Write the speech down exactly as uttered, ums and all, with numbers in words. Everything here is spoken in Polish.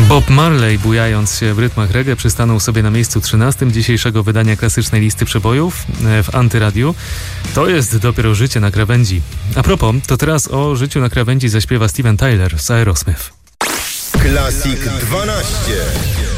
Bob Marley, bujając się w rytmach reggae, przystanął sobie na miejscu trzynastym dzisiejszego wydania klasycznej listy przebojów w Antyradiu. To jest dopiero życie na krawędzi. A propos, to teraz o życiu na krawędzi zaśpiewa Steven Tyler z Aerosmith. Classic dwanaście.